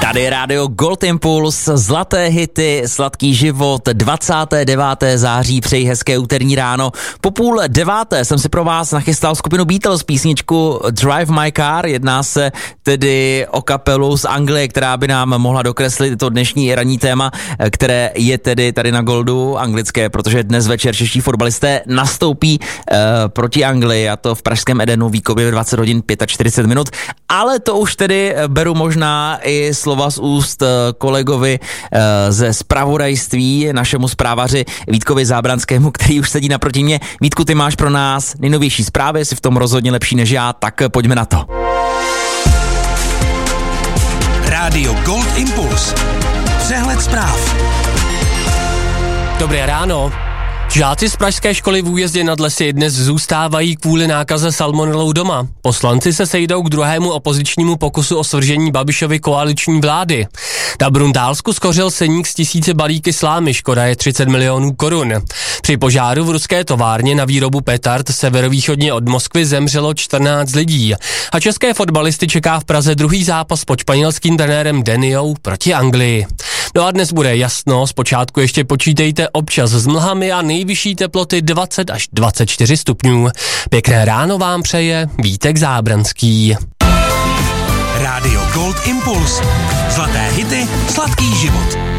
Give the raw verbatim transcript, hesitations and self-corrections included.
Tady je rádio Gold Impuls, zlaté hity, sladký život, dvacátého devátého září, přeji hezké úterní ráno. Po půl deváté jsem si pro vás nachystal skupinu Beatles, písničku Drive My Car, jedná se tedy o kapelu z Anglie, která by nám mohla dokreslit to dnešní ranní téma, které je tedy tady na Goldu anglické, protože dnes večer čeští fotbalisté nastoupí uh, proti Anglii, a to v pražském Edenu Víkově v dvacet hodin čtyřicet pět minut, ale to už tedy beru možná i slova z úst kolegovi ze zpravodajství, našemu zprávaři Vítkovi Zábranskému, který už sedí naproti mě. Vítku, ty máš pro nás nejnovější zprávy, jsi v tom rozhodně lepší než já, tak pojďme na to. Rádio Gold Impuls. Přehled zpráv. Dobré ráno. Žáci z pražské školy v Újezdě nad Lesy dnes zůstávají kvůli nákaze salmonelou doma. Poslanci se sejdou k druhému opozičnímu pokusu o svržení Babišovy koaliční vlády. Na Bruntálsku skořil seník s tisíci balíky slámy, škoda je třicet milionů korun. Při požáru v ruské továrně na výrobu petard severovýchodně od Moskvy zemřelo čtrnáct lidí. A české fotbalisty čeká v Praze druhý zápas pod španělským trenérem Deniou proti Anglii. No a dnes bude jasno, zpočátku ještě počítejte občas s mlhami a nejvyšší teploty dvacet až dvacet čtyři stupňů. Pěkné ráno vám přeje Vítek Zábranský. Rádio Gold Impuls. Zlaté hity, sladký život.